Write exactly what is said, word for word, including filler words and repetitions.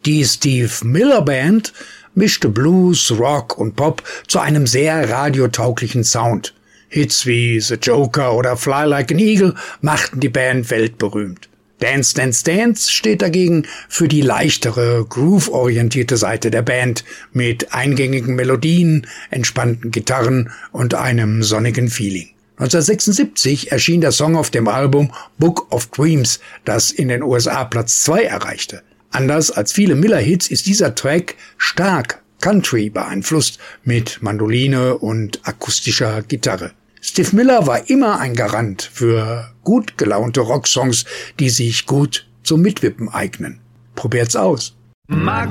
Die Steve Miller Band mischte Blues, Rock und Pop zu einem sehr radiotauglichen Sound. Hits wie The Joker oder Fly Like an Eagle machten die Band weltberühmt. Dance Dance Dance steht dagegen für die leichtere, groove-orientierte Seite der Band mit eingängigen Melodien, entspannten Gitarren und einem sonnigen Feeling. neunzehnhundertsechsundsiebzig erschien der Song auf dem Album Book of Dreams, das in den U S A Platz zwei erreichte. Anders als viele Miller-Hits ist dieser Track stark Country beeinflusst mit Mandoline und akustischer Gitarre. Steve Miller war immer ein Garant für gut gelaunte Rocksongs, die sich gut zum Mitwippen eignen. Probiert's aus.